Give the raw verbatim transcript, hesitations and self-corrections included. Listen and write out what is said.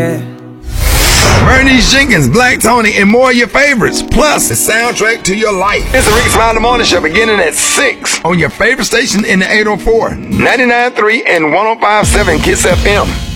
yeah. Bernice Jenkins, Black Tony, and more of your favorites, plus the soundtrack to your life. It's the Rickey Smiley Morning Show beginning at six on your favorite station in the eight oh four, ninety-nine point three and one oh five point seven Kiss F M.